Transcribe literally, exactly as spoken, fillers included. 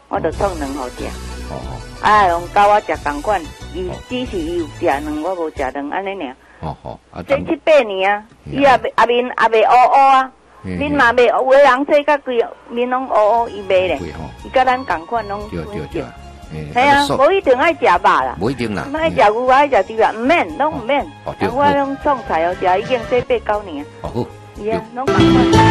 我就创两好食。 哦哦啊，用教我食共款，伊只是伊有食卵，我无食卵，安尼尔。 哦哦，啊， 这七八年啊，伊也未也面也未乌乌啊，恁嘛未，有的人说甲规面拢乌乌，伊未咧，伊甲咱共款拢对对对。 系啊，无一定爱食肉啦， 无一定啦， 爱食牛爱食猪肉，唔免，拢唔免。我用创菜哦，食已经这八九年。 哦好， 伊啊，拢共款。